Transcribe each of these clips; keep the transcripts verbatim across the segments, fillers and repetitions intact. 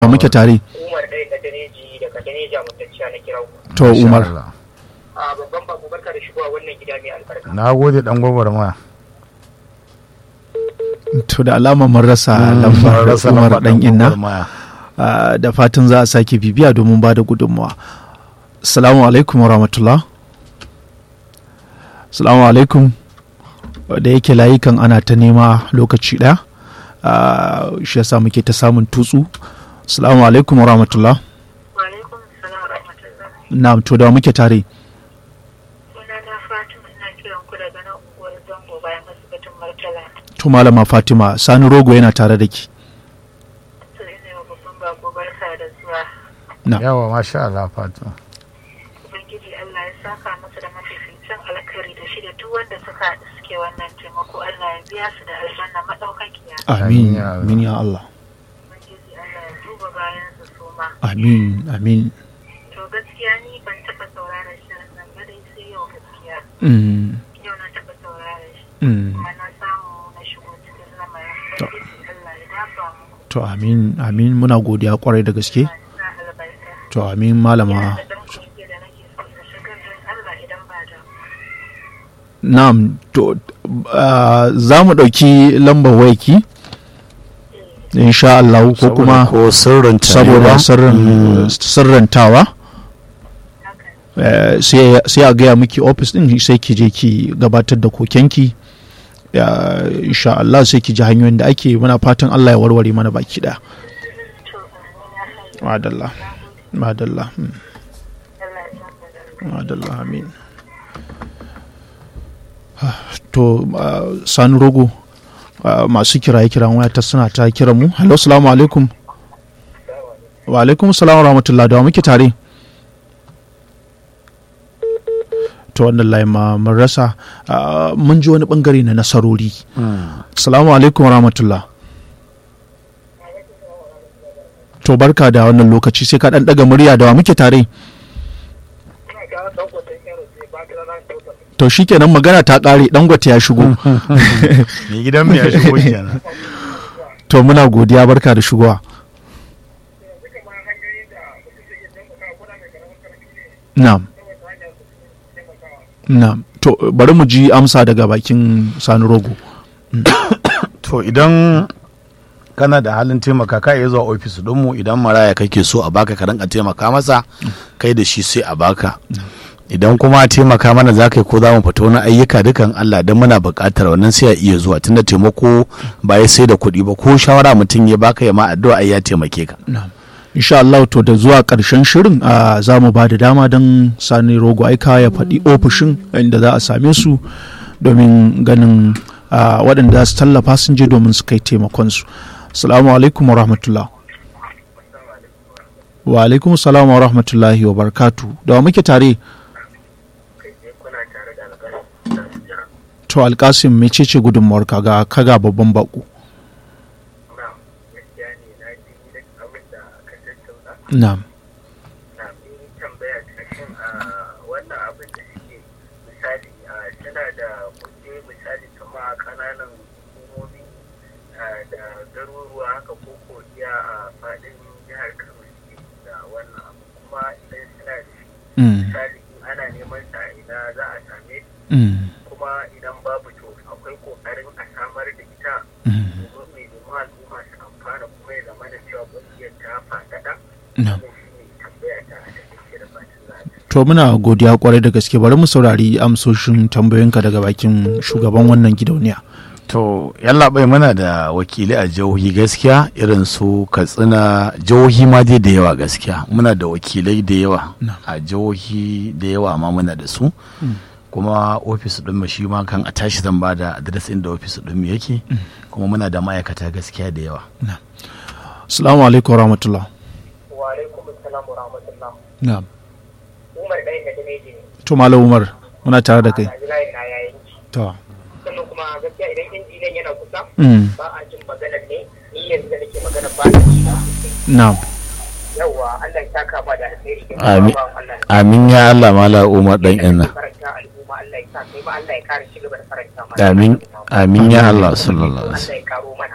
muke tare. Umar ɗaya da Daneji daga Daneji a mutacciya na kira ku. To Umar. A babban babu barka da shigowa wannan gida mai albarka. Na gode dan gwagwarmaya. To da alama mun rasa lambar Umar dan inna. Da fatan za a sake bibiya domin ba da gudunmawa. Assalamu alaikum wa rahmatullah. Assalamu alaikum. Da yake layukan ana ta nema lokaci ɗaya. Shi yasa muke ta samun tutsu. Assalamu alaikum wa rahmatullah. Wa alaikum assalam wa rahmatullah. Na'am, to da muke tare. Sunana Fatima, ina kiran ku daga nan unguwar Zango bayan asibitin Murtala. To malama Fatima, Sani Rogo yana tare da ki. To ina yi wa babban bako barka da zuwa. Na'am. Yawa masha Allah Fatima. Ubangiji Allah ya saka masa da mafificin alkhairi da shi da duk wanda suka haɗu suke wannan taimako, Allah ya biya su da aljanna madaukakiya. Amin, amin ya Allah. Ubangiji Allah ya duba bayan su suma. Amin, amin. To gaskiya ni ban taɓa sauraron shirin nan ba dai sai yau gaskiya. Mm. Yau na taɓa sauraron shi. Mm. Kuma na samu na shigo cikin lamarin. Ubangiji Allah ya dafa mu. To amin, amin muna godiya kwarai da gaske. Allah ya sa albarka. To amin malama. Yana da ɗan kuɗi da nake so na shigar don Allah idan ba da. Na'am, to uh, za mu ɗauki lambar wayaki insha Allah ko kuma ko sirrin saboda sirrin sirrantawa eh, sai sai a gaya miki office din sai ki je ki gabatar da kokenki ya insha Allah sai ki ji hanyoyin da ake muna fatan Allah ya warware mana baki daya. Madalla madalla hmm. Madalla amin. To uh, Sani Rogo uh, masu kiraye kiran waya ta suna ta kira mu. Hello, assalamu alaikum. Wa alaikum assalam wa rahmatullah, da muke tare. To wannan layin ma mun rasa uh, mun ji wani bangare na nasarori. Assalamu alaikum wa rahmatullah. To barka da wannan lokaci sai ka dan daga murya da wa muke tare. To shi kenan magana ta ƙare Dangote ya shigo. Mai gidan mu ya shigo kenan. To muna godiya barka da shigowa. Na'am. Na'am. To bari mu ji amsa daga bakin Sani Rogo. To idan kana da halin taimaka ka iya zuwa ofis don mu idan maraya kake so a baka ka rinka taimaka masa kai da shi sai a baka. Idan kuma taimaka mana za ka yi ko za mu fita wani ayyuka dukan Allah don muna buƙatar wannan sai a iya zuwa tunda taimako ba ya sai da kuɗi ba ko shawara mutum ya baka ya ma addu'a ai ya taimake ka. Insha Allah to da zuwa ƙarshen shirin za mu ba da dama don Sani Rogo aika ya faɗi ofishin inda za a same su domin ganin waɗanda za su tallafa sun je domin su kai taimakonsu. Assalamu alaikum wa rahmatullah. Wa alaikum salam wa rahmatullahi wa barakatu. Da wa muke tare? To Alkasim mecece gudunmawar kaga kaga babban bako. Na'am. Ana neman sa ina za a same kuma idan babu to akwai kokarin a samar da ita domin mai domin al'umma su amfana kuma ya zama da cewa ƙungiyar ta faɗaɗa. To muna godiya kwarai da gaske bari mu saurari amsoshin tambayoyinka daga bakin shugaban wannan gidauniya. To yalla bai muna da wakilai a jihohi gaskiya irin su Katsina jihohi ma dai da yawa gaskiya muna da wakilai da yawa a jihohi da yawa ma muna da su kuma ofis ɗin mu shi ma kan a tashi zan ba da adres inda ofis ɗin mu yake kuma muna da ma'aikata gaskiya da yawa. Assalamu alaikum warahmatullah. Wa alaikum assalam wa rahmatullah. Na'am. Umar ɗaya da Daneji. To Malam Umar muna tare da kai. To. Sannan kuma gaskiya idan injiniyan yana kusa Mm. ba a jin maganar ne ni yanzu da nake magana ba da shi na Na'am. yawwa Allah ya saka ba da alheri ga Amin. bawan Allah. Amin ya Allah mala Umar dan inna. Faranta al'umma Allah ya sa kai ba Allah ya kare shi gaba da faranta mana. Amin. Amin ya Allah sallallahu alaihi Allah ya karo mana.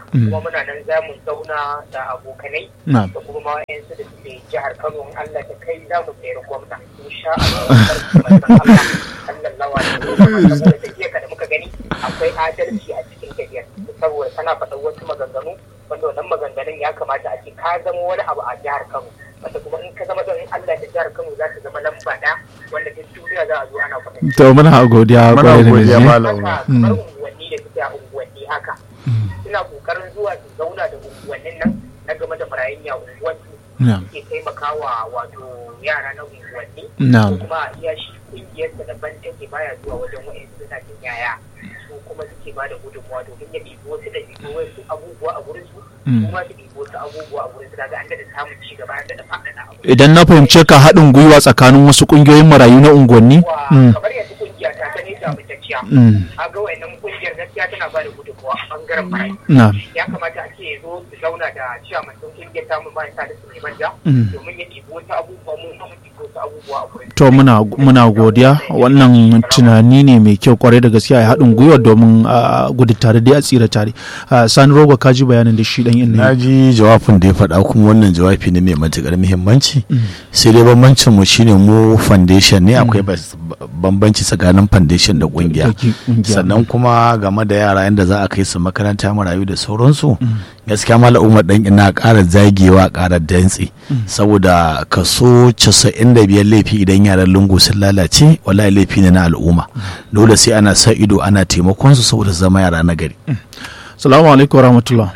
kuma muna nan za mu zauna da abokanai da kuma ma wayansu da suke jihar Kano in Allah da kai za mu tsere gwamna insha Allah sallallahu alaihi wasallam saboda tafiya da muka gani akwai adalci a cikin tafiyar saboda kana faɗa wasu maganganu wanda wannan maganganun ya kamata a ce ka zama wani abu a jihar Kano wanda kuma in ka zama don Allah da jihar Kano za ta zama lamba ɗaya wanda duk duniya za a zo ana faɗa. To muna godiya kwarai da gaske. Kamar unguwanni da suke a unguwanni haka. Suna kokarin zuwa su zauna da unguwannin nan na game da marayun ya unguwanni. Suke taimakawa wato yara na unguwanni. Ko kuma iya shi kungiyar da daban take baya zuwa wajen wa'in suna jin yaya. Su kuma suke ba da gudunmawa domin ya ɗibi wasu da ɗibi wasu abubuwa a wurin su. Kuma su ɗibi wasu abubuwa a wurin su daga an da samun ci gaba an da faɗaɗa abu. Idan na fahimce ka haɗin gwiwa tsakanin wasu ƙungiyoyin marayu na unguwanni? Kamar yanzu ƙungiya ta ta nesa mutacciya. A ga wayannan ƙungiyar gaskiya tana ba da gudunmawa a ɓangaren marayu. Ya kamata a ce ya zo su zauna da ciyaman sun ƙungiyar ta mu ba sa da su ne manja domin ya ɗibi wasu abubuwa mu ma mu ɗibi wasu abubuwa a wurin. To muna muna godiya wannan tunani ne mai kyau kwarai da gaskiya ya haɗin gwiwa domin gudu tare dai a tsira tare. Sani Rogo ka ji bayanin da shi ɗan yin na ji jawabin da ya faɗa kuma wannan jawabi ne mai matuƙar muhimmanci sai dai bambancin mu shine mu foundation ne akwai bambanci tsakanin foundation da ƙungiya sannan kuma game da yara yadda za a kai su makaranta marayu da sauransu gaskiya mala umar dan ina ƙara zagewa ƙara dantse saboda kaso casa'in da biyar laifi idan yaran lungu sun lalace wallahi laifi ne na al'umma dole sai ana sa ido ana taimakon su saboda zama yara na gari. Assalamu alaikum warahmatullah.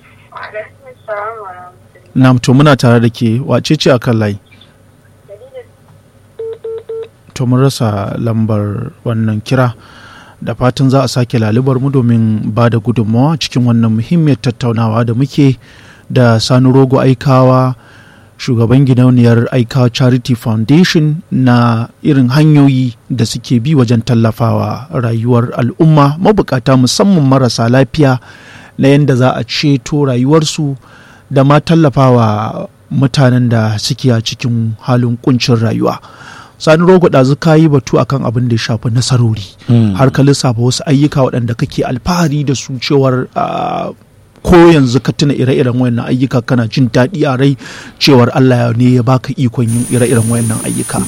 Na'am to muna tare da ke wace ce akan layi? To mun rasa lambar wannan kira da fatan za a sake lalubar mu domin ba da gudunmawa cikin wannan muhimmiyar tattaunawa da muke da Sani Rogo Aikawa shugaban gidauniyar Aikawa Charity Foundation na irin hanyoyi da suke bi wajen tallafawa rayuwar al'umma mabukata musamman marasa lafiya na yadda za a ceto rayuwarsu da ma tallafawa mutanen da suke a cikin halin kuncin rayuwa. Sani Rogo ɗazu ka yi batu akan abin da ya shafi nasarori har ka lissafa wasu ayyuka waɗanda kake alfahari da su cewar ko yanzu ka tuna ire-iren wayannan ayyuka kana jin daɗi a rai cewar Allah ne ya baka ikon yin ire-iren wayannan ayyuka.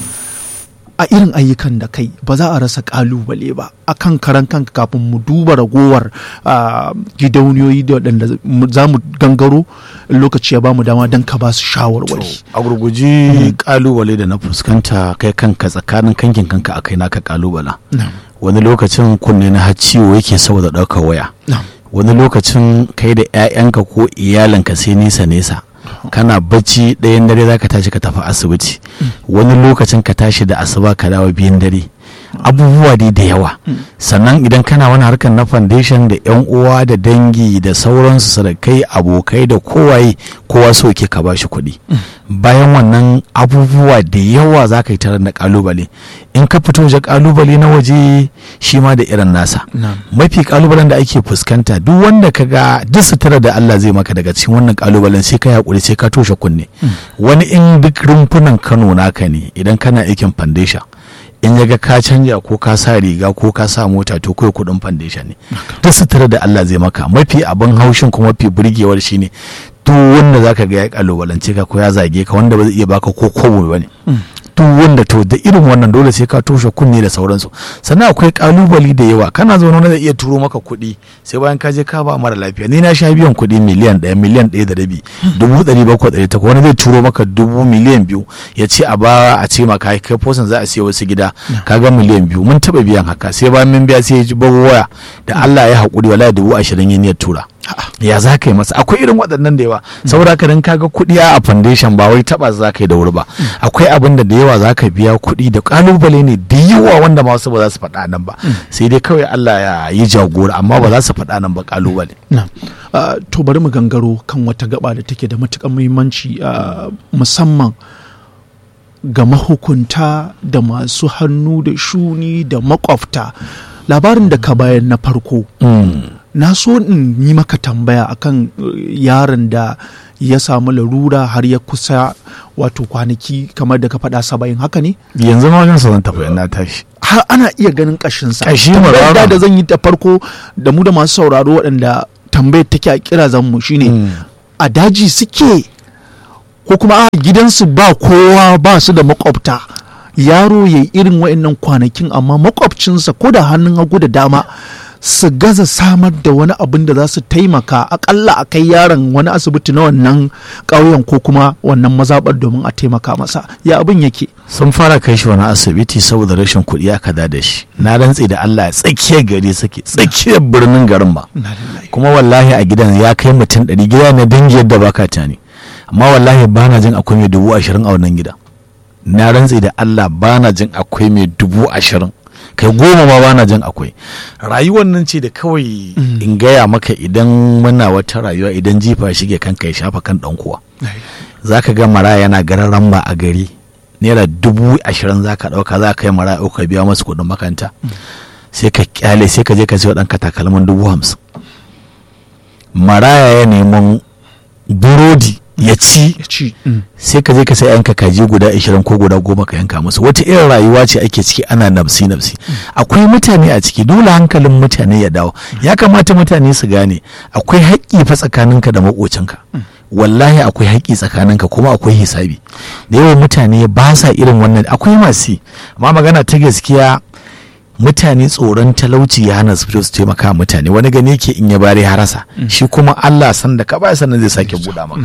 A irin ayyukan da kai ba za a rasa kalubale ba a kan karan kanka kafin mu duba ragowar gidauniyoyi da waɗanda za mu gangaro lokaci ya ba mu dama don ka ba su shawarwari. A gurguji kalubale da na fuskanta kai kanka tsakanin kankin kanka a kai naka kalubala. Wani lokacin kunne na har ciwo yake saboda ɗaukar waya. Wani lokacin kai da 'ya'yanka ko iyalanka sai nesa nesa. Kana bacci ɗayan dare za ka tashi ka tafi asibiti wani lokacin ka tashi da asuba ka dawo biyan dare abubuwa dai da yawa sannan idan kana wani harkar na foundation da yan uwa da dangi da sauransu sadakai abokai da kowaye kowa so ke ka bashi kuɗi bayan wannan abubuwa da yawa za ka yi tare da kalubale in ka fito waje kalubale na waje shi ma da irin nasa mafi kalubalen da ake fuskanta duk wanda ka ga duk sutura da Allah zai maka daga cikin wannan kalubalen sai ka hakuri sai ka toshe kunne wani in duk rumfunan Kano naka ne idan kana aikin foundation in ya ga ka canja ko ka sa riga ko ka sa mota to kai kudin foundation ne duk sutura da Allah zai maka mafi abin haushin kuma mafi burgewar shine duk wanda zaka ga ya kalubalance ka ko ya zage ka wanda ba zai iya baka ko kobo bane duk wanda to da irin wannan dole sai ka toshe kunne da sauransu sannan akwai kalubali da yawa kana zaune wanda zai iya turo maka kuɗi sai bayan ka je ka ba mara lafiya ni na sha biyan kuɗi miliyan ɗaya miliyan ɗaya da rabi dubu ɗari bakwai ɗari takwas wani zai turo maka dubu miliyan biyu ya ce a ba a ce maka kai fosan za a siya wasu gida ka ga miliyan biyu mun taɓa biyan haka sai bayan mun biya sai ya ji bago waya da Allah ya haƙuri wala dubu ashirin yin ya tura ya za ka yi masa akwai irin waɗannan da yawa saboda ka dan kaga kuɗi a foundation ba wai taɓa za ka yi da wuri ba akwai abin da da yawa za ka biya kuɗi da ƙalubale ne da yawa wanda ma wasu ba za su faɗa nan ba sai dai kawai Allah ya yi jagora amma ba za su faɗa nan ba ƙalubale. To bari mu gangaro kan wata gaba da take da matuƙar muhimmanci musamman ga mahukunta da masu hannu da shuni da makwabta labarin da ka bayan na farko. Na so in yi maka tambaya akan yaron da ya samu larura har ya kusa wato kwanaki kamar da ka faɗa saba'in haka ne? Yanzu ma wajen zan tafi na tashi. Har ana iya ganin ƙashinsa. Ƙashi marara. Da zan yi ta farko da mu da masu sauraro waɗanda tambayar take a kirazan mu shine a daji suke ko kuma a gidansu ba kowa ba su da makwabta, yaro ya yi irin wa'annan kwanakin amma makwabcinsa ko da hannun hagu da dama su gaza samar da wani abin da za su taimaka akalla a kai yaron wani asibiti na wannan ƙauyen ko kuma wannan mazaɓar domin a taimaka masa, ya abin yake? Sun fara kai shi wani asibiti saboda rashin kuɗi aka da da shi, na rantse da Allah ya tsakiyar gari sake tsakiyar birnin garin ba, kuma wallahi a gidan ya kai mutum ɗari, gida na dangi yadda baka tani, amma wallahi ba na jin akwai mai dubu ashirin a wannan gida. Na rantse da Allah ba na jin akwai mai dubu ashirin, kai goma ma ba na jin akwai. Rayuwar nan ce da kawai in gaya maka, idan muna wata rayuwa idan jifa shige kanka ya shafa kan ɗan kuwa, za ka ga maraya yana gararan ba a gari naira dubu ashirin za ka ɗauka za ka yi maraya uku ka biya masu kuɗin makanta, sai ka kyale sai ka je ka siyo ɗanka takalmin dubu hamsin. Maraya ya neman burodi ya ci sai ka je ka sai yanka kaji guda ashirin ko guda goma ka yanka musu. Wata irin rayuwa ce ake ciki, ana nafsi nafsi, akwai mutane a ciki, dole hankalin mutane ya dawo. Ya kamata mutane su gane akwai haƙƙi fa tsakaninka da maƙocinka, wallahi akwai haƙƙi tsakaninka kuma akwai hisabi. Da yawan mutane ba sa irin wannan, akwai masu, amma magana ta gaskiya mutane tsoron talauci ya hana su fito su taimaka mutane. Wani gani yake in ya bare harasa, shi kuma Allah san da ka ba sannan zai sake buɗa maka.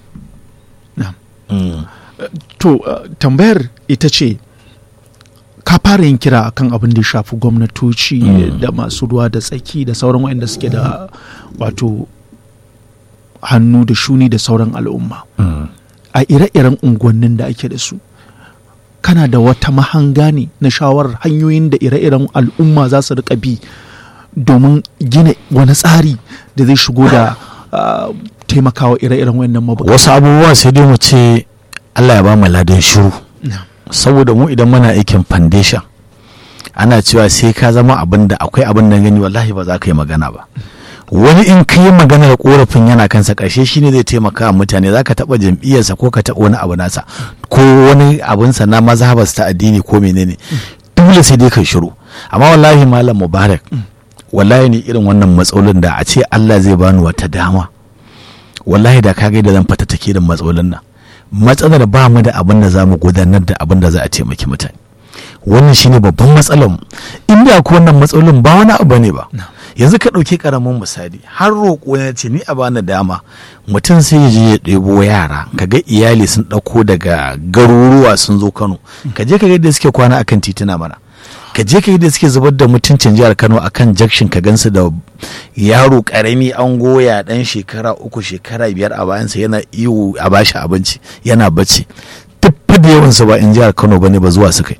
Mm. To uh, tambayar ita ce, ka fara yin kira akan abin da ya shafi gwamnatoci mm. da masu ruwa da tsaki da sauran waɗanda suke da wato hannu da shuni da sauran al'umma mm. a ire-iren unguwannin da ake da su, kana da wata mahanga ne na shawarar hanyoyin da ire-iren al'umma za su rika bi domin gina wani tsari da zai shigo da uh, taimakawa ire-iren wayannan mabukata? Wasu abubuwa sai dai mu ce Allah ya ba mu ladan shiru, saboda mu idan muna aikin foundation ana cewa sai ka zama abin da akwai abin da gani wallahi ba za ka yi magana ba. Wani in ka yi magana da korafin yana kansa ƙarshe shine zai taimaka wa mutane, za ka taɓa jam'iyyarsa ko ka taɓa wani abu nasa ko wani abinsa na mazhabarsa ta addini ko menene, dole sai dai ka shiru. Amma wallahi Malam Mubarak, wallahi ni irin wannan matsalolin da a ce Allah zai bani wata dama, wallahi da ka da zan fata take da matsalolin nan. Matsalar ba mu da abin da za mu gudanar da abin da za a taimaki mutane, wannan shine babban matsalar mu. Inda ko wannan matsalolin ba wani abu ne ba. Yanzu ka ɗauki ƙaramin misali, har roƙo ya ce ni a bani dama, mutum sai ya je ya ɗebo yara, ka ga iyali sun ɗauko daga garuruwa sun zo Kano, ka je ka ga yadda suke kwana akan tituna mana, ka je ka yadda suke zubar da mutuncin jihar Kano akan junction, ka gansu da yaro karami an goya dan shekara uku shekara biyar a bayansa yana iyo a bashi abinci yana bacci. Duk da yawansu ba in jihar Kano bane ba, zuwa su kai.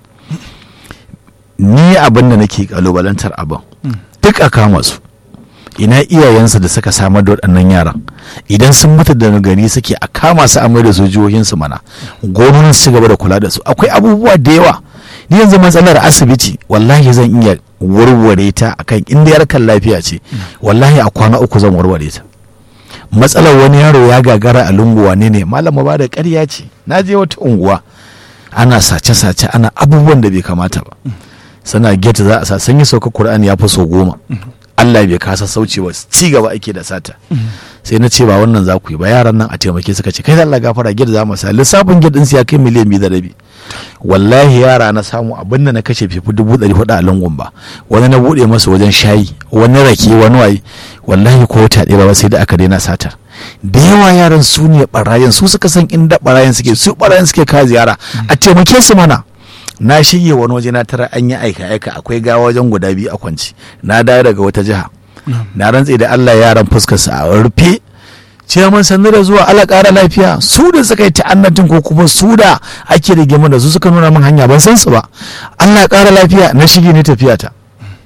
Ni abin da nake kalubalantar abin duk a kama su, ina iyayensu da suka samar da waɗannan yaran, idan sun mutu da gari suke a kama su a mai da su jihohinsu mana, gwamnati su gaba da kula da su. Akwai abubuwa da yawa. Ni yanzu matsalar asibiti wallahi zan iya warware ta akan inda yarkan lafiya ce, wallahi a kwana uku zan warware ta. Matsalar wani yaro ya gagara a lunguwa ne ne Malam ba da ƙarya ce, na je wata unguwa ana sace-sace ana abubuwan da bai kamata ba, sana get za a sa sun yi sauka Qur'ani ya fi so goma, Allah bai kasa sauci ba, ci gaba ake da sata. Sai na ce ba wannan za ku yi ba, yaran nan a taimake suka ce kai da Allah gafara, get za mu sa, lissafin get din su ya kai miliyan biyu da rabi. Wallahi yara na samu abin da na kashe fifi dubu ɗari hudu a lungun ba, wani na buɗe masa wajen shayi, wani rake, wani waye, wallahi ko wata ɗaya ba sai da aka daina satar. Da yawa yaran su ne barayin, su suka san inda barayin suke, su barayin suke ka ziyara, a taimake su mana. Na shige wani waje na tara an yi aika aika, akwai gawa wajen guda biyu a kwanci, na dawo daga wata jiha, na rantse da Allah yaran fuskar su a rufe, ciyaman sannu da zuwa, ala ƙara lafiya. Su da suka yi ta'annatin ko kuma su da ake rigima da su suka nuna min hanya, ban san su ba, Allah ƙara lafiya. Na shige ne tafiya ta,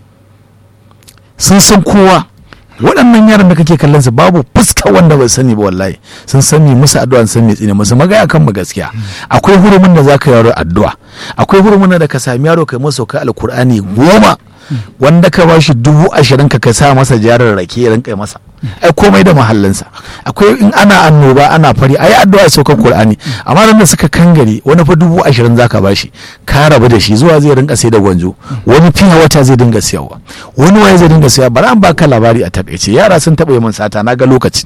sun san kowa. Waɗannan yaran da kake kallon su babu fuska wanda ba sani ba, wallahi sun sani musu addu'a, sun mai tsine musu magaya kan mu gaskiya. Akwai hurumin da zaka yaro addu'a, akwai hurumin da ka sami yaro kai masa sauka alkur'ani goma, wanda ka bashi dubu ashirin ka ka sa masa jarar rake ya rinka masa. ai komai da mahallinsa. Akwai in ana annoba ana fari ai addu'a saukar Qur'ani, amma nan da suka kangare wani fa dubu ashirin zaka bashi ka rabu da shi zuwa zai rinka sai da gwanjo, wani fiye wata zai dinga siyarwa, wani waye zai dinga siya. Bari an baka labari a takaice, yara sun taɓa yi min sata na ga lokaci,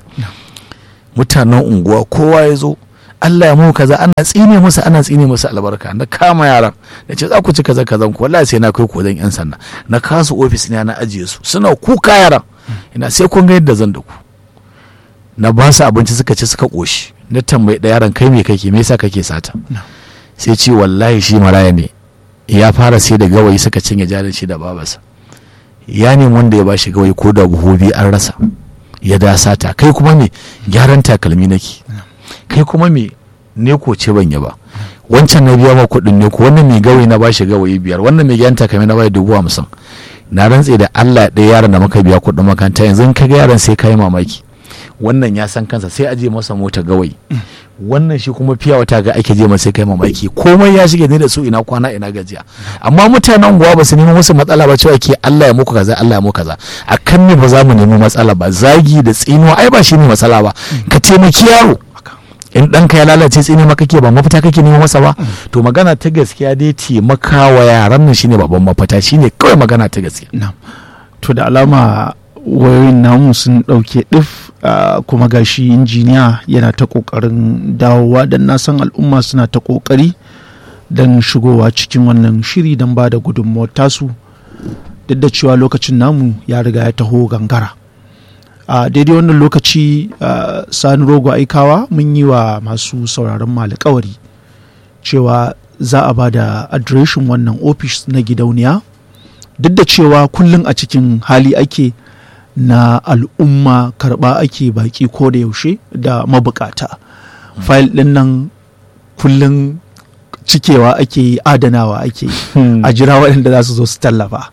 mutanen unguwa kowa ya zo Allah ya mu kaza ana tsine musu ana tsine musu albarka, na kama yaran na ce za ku ci kaza kazan ku, wallahi sai na kai ku dan yan sanda, na kasu ofis ne na ajiye su suna kuka yaran, ina sai kun ga yadda zan da ku. Na ba su abinci suka ci suka koshi, na tambayi da yaran kai me kake, me yasa kake sata? Sai ce wallahi shi maraya ne, ya fara sai da gawayi suka cinye jarin shi da babarsa, ya nemi wanda ya bashi gawayi ko da buhu biyu an rasa, ya da sata. Kai kuma me gyaran takalmi nake, kai kuma me ne ko ce ban ba, wancan na biya ma kuɗin ne ko, wannan mai gawayi na bashi gawayi biyar, wannan mai gyaran takalmi na bai dubu hamsin. Na rantse da Allah ɗaya yaran da muka biya kuɗin makaranta yanzu ka ga yaran sai kai mamaki. Wannan ya san kansa sai aje masa mota gawayi, wannan shi kuma fiya wata ga ake je masa sai kai mamaki, komai ya shige ne da su ina kwana ina gajiya. Amma mutanen unguwa ba su nemi musu matsala ba, cewa ke Allah ya muku kaza Allah ya muku kaza. A kan ne ba za mu nemi matsala ba, zagi da tsinuwa ai ba shi ne matsala ba, ka taimaki yaro. In ɗanka ya lalace tsine maka ke ba mafita kake nema masa ba. To magana ta gaskiya dai taimaka wa yaran nan shine babban mafita, shine kawai magana ta gaskiya. To da alama wayoyin namu sun ɗauke ɗif, kuma gashi injiniya yana ta ƙoƙarin dawowa, don na san al'umma suna ta ƙoƙari don shigowa cikin wannan shiri don ba da gudunmuwar tasu, duk da cewa lokacin namu ya riga ya taho gangara. a daidai wannan lokaci Sani Rogo Aikawa mun yi wa masu sauraron mu alƙawari cewa za a ba da adireshin wannan ofis na gidauniya, duk da cewa kullum a cikin hali ake na al'umma, karɓa ake baki ko da yaushe da mabukata. Fayil ɗin nan kullum cikewa ake yi, adanawa ake yi, a jira waɗanda za su zo su tallafa.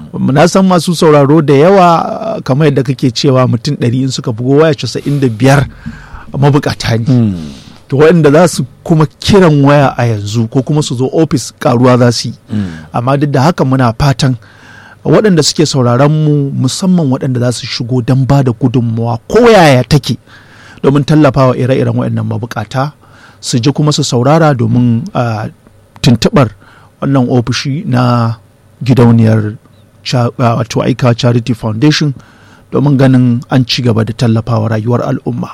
Na san masu sauraro da yawa, kamar yadda kake cewa mutum ɗari in suka bugo waya casa'in da biyar mabukata ne. To waɗanda za su kuma kiran waya a yanzu ko kuma su zo ofis karuwa za su yi. Amma duk da haka muna fatan waɗanda suke sauraron mu, musamman waɗanda za su shigo don ba da gudunmawa ko yaya take, domin tallafawa ire-iren waɗannan mabukata, su ji kuma su saurara domin tuntuɓar wannan ofishi na gidauniyar wato Aika Charity Foundation, domin ganin an ci gaba da tallafawa rayuwar al'umma.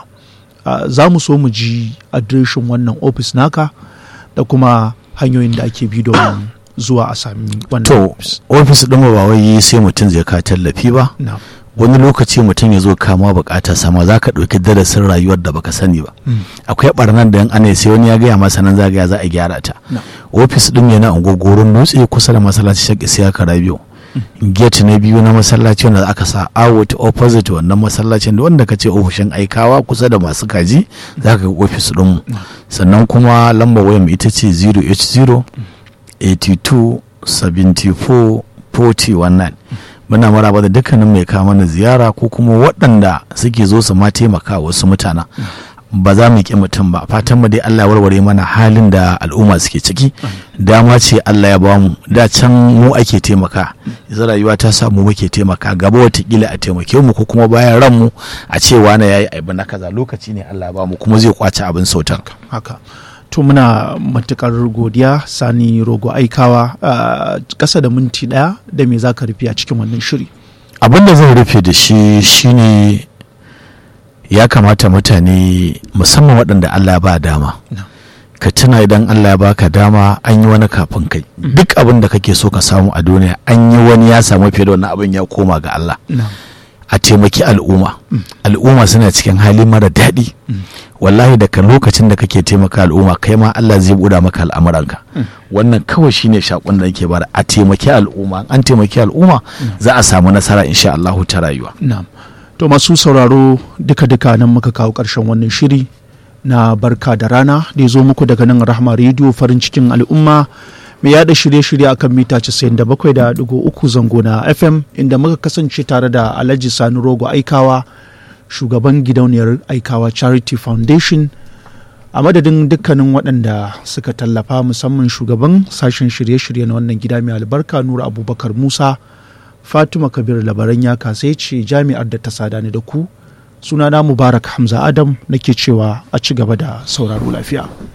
Za mu so mu ji adireshin wannan ofis naka da kuma hanyoyin da ake bi domin zuwa a sami wannan ofis. To ofis ɗin ba wai sai mutum zai ka tallafi ba. Wani lokaci mutum ya zo kama bukatar sama, za ka ɗauki darasin rayuwar da baka sani ba. Akwai ɓarnar da yan ana sai wani ya gaya masa nan zagaya za a gyara ta. Ofis ɗin yana ungogoron dutse kusa da masallaci Sheikh Isiyaka Rabiu. Gate na biyu na masallaci wanda aka sa out opposite wannan masallacin, da wanda ka ce ofishin Aikawa kusa da masu kaji za ka ga ofis ɗin. Sannan kuma lambar wayar ita ce zero eight zero eighty two seventy four forty nineteen. Muna maraba da dukkanin mai kawo mana ziyara ko kuma waɗanda suke zo su ma taimaka wasu mutana. Ba za mu ƙi mutum ba, fatan mu dai Allah ya warware mana halin da al'umma suke ciki. Dama ce Allah ya bamu, da can mu ake taimaka, yanzu rayuwa ta samu muke taimaka, gaba watakila a taimake mu ko kuma bayan ran mu a ce wani yayi aibu na kaza, lokaci ne Allah ya bamu kuma zai kwace abin sautan haka. To muna matukar godiya Sani Rogo Aikawa. A ƙasa da minti ɗaya, da me za ka rufe a cikin wannan shiri? Abin da zan rufe da shi shine ya kamata mutane, musamman waɗanda Allah ba dama, ka tuna idan Allah ya baka dama an yi wani kafin kai. Duk abin da kake so ka samu a duniya an yi wani ya samu fiye da wannan abin ya koma ga Allah. A taimaki al'umma. Al'umma suna cikin hali mara daɗi. Wallahi daga lokacin da kake taimaka al'umma, kai ma Allah zai buɗa maka al'amuranka. Wannan kawai shine shakon da nake bara, a taimaki al'umma. An taimaki al'umma za a samu nasara insha Allah ta rayuwa. Na'am. To masu sauraro, duka-duka nan muka kawo ƙarshen wannan shiri na barka da rana da ya zo muku daga nan Rahma Radio, farin cikin al'umma, mai yada shirye-shirye akan mita casa'in da bakwai da digo uku zango na F M, inda muka kasance tare da Alhaji Sani Rogo Aikawa, shugaban gidauniyar Aikawa Charity Foundation. A madadin dukkanin waɗanda suka tallafa, musamman shugaban sashen shirye-shirye na wannan gida mai albarka Nura Abubakar Musa, Fatima Kabir Labaran ya kasai ce jami'ar da ta sada ni da ku, sunana Mubarak Hamza Adam nake cewa a ci gaba da sauraro lafiya.